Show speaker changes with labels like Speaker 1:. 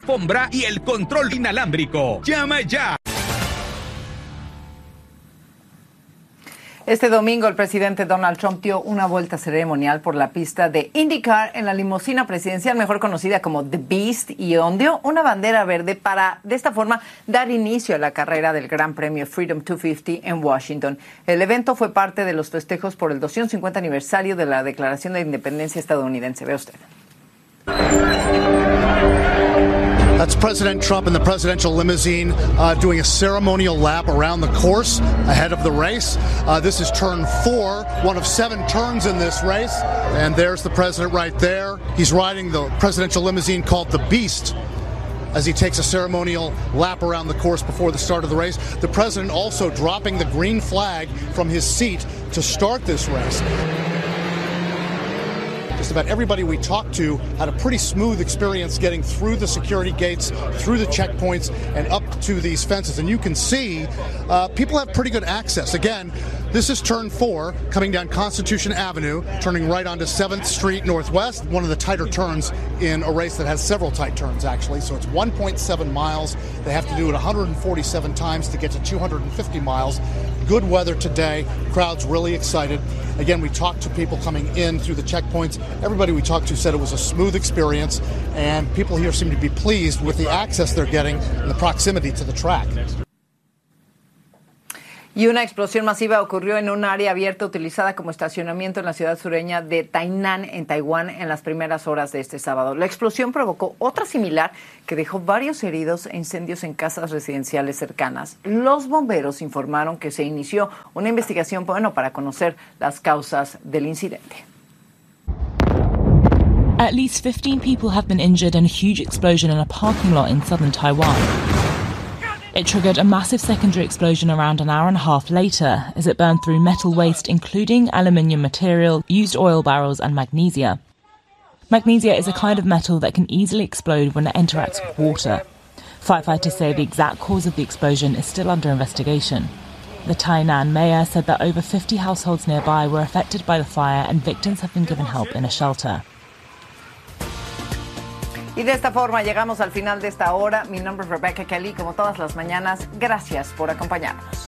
Speaker 1: alfombra y el control inalámbrico. ¡Llama ya!
Speaker 2: Este domingo el presidente Donald Trump dio una vuelta ceremonial por la pista de IndyCar en la limusina presidencial mejor conocida como The Beast y ondeó una bandera verde para, de esta forma, dar inicio a la carrera del Gran Premio Freedom 250 en Washington. El evento fue parte de los festejos por el 250 aniversario de la Declaración de Independencia estadounidense. Vea usted.
Speaker 3: That's President Trump in the presidential limousine doing a ceremonial lap around the course ahead of the race. This is turn 4, one of 7 turns in this race. And there's the president right there. He's riding the presidential limousine called the Beast as he takes a ceremonial lap around the course before the start of the race. The president also dropping the green flag from his seat to start this race. Just about everybody we talked to had a pretty smooth experience getting through the security gates, through the checkpoints, and up to these fences. And you can see people have pretty good access. Again, this is turn 4, coming down Constitution Avenue, turning right onto 7th Street Northwest, one of the tighter turns in a race that has several tight turns, actually. So it's 1.7 miles. They have to do it 147 times to get to 250 miles. Good weather today. Crowd's really excited. Again, we talked to people coming in through the checkpoints. Everybody we talked to said it was a smooth experience, and people here seem to be pleased with the access they're getting and the proximity to the track.
Speaker 2: Y una explosión masiva ocurrió en un área abierta utilizada como estacionamiento en la ciudad sureña de Tainan, en Taiwán, en las primeras horas de este sábado. La explosión provocó otra similar que dejó varios heridos e incendios en casas residenciales cercanas. Los bomberos informaron que se inició una investigación, para conocer las causas del incidente.
Speaker 4: At least 15 people have been injured in a huge explosion in a parking lot in southern Taiwan. It triggered a massive secondary explosion around an hour and a half later as it burned through metal waste including aluminium material, used oil barrels and magnesia. Magnesia is a kind of metal that can easily explode when it interacts with water. Firefighters say the exact cause of the explosion is still under investigation. The Tainan mayor said that over 50 households nearby were affected by the fire and victims have been given help in a shelter.
Speaker 2: Y de esta forma llegamos al final de esta hora. Mi nombre es Rebecca Kelly. Como todas las mañanas, gracias por acompañarnos.